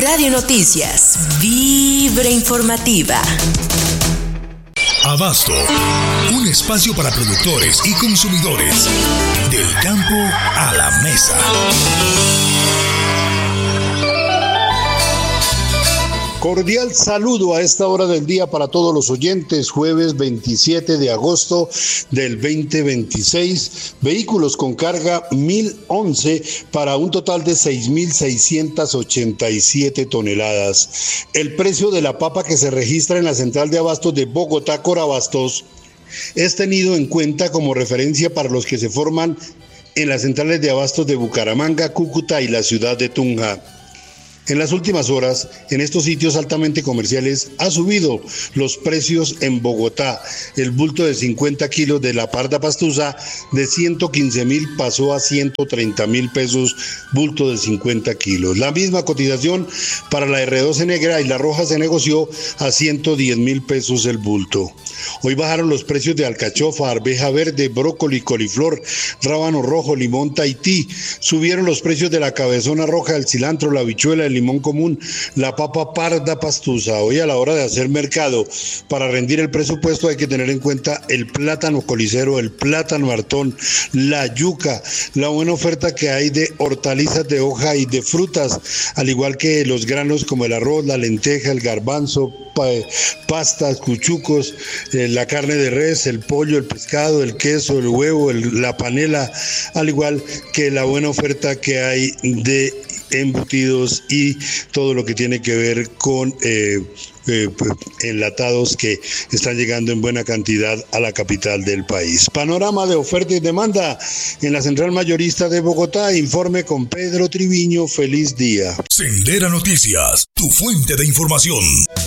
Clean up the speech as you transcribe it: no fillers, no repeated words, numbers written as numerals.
Radio Noticias, Vibra Informativa. Abasto, un espacio para productores y consumidores. Del campo a la mesa. Cordial saludo a esta hora del día para todos los oyentes. Jueves 27 de agosto del 2026. Vehículos con carga 1011 para un total de 6.687 toneladas. El precio de la papa que se registra en la central de abastos de Bogotá, Corabastos, es tenido en cuenta como referencia para los que se forman en las centrales de abastos de Bucaramanga, Cúcuta y la ciudad de Tunja. En las últimas horas, en estos sitios altamente comerciales, ha subido los precios en Bogotá. El bulto de 50 kilos de la parda pastusa de 115.000 pasó a 130.000 pesos, bulto de 50 kilos. La misma cotización para la R12 negra y la roja se negoció a 110.000 pesos el bulto. Hoy bajaron los precios de alcachofa, arveja verde, brócoli, coliflor, rábano rojo, limón Tahití. Subieron los precios de la cabezona roja, el cilantro, la habichuela, el limón común, la papa parda pastusa. Hoy a la hora de hacer mercado, para rendir el presupuesto hay que tener en cuenta el plátano colicero, el plátano hartón, la yuca, la buena oferta que hay de hortalizas de hoja y de frutas, al igual que los granos como el arroz, la lenteja, el garbanzo, pastas, cuchucos, la carne de res, el pollo, el pescado, el queso, el huevo, la panela, al igual que la buena oferta que hay de embutidos y todo lo que tiene que ver con enlatados que están llegando en buena cantidad a la capital del país. Panorama de oferta y demanda en la central mayorista de Bogotá. Informe con Pedro Triviño. Feliz día. Sendera Noticias, tu fuente de información.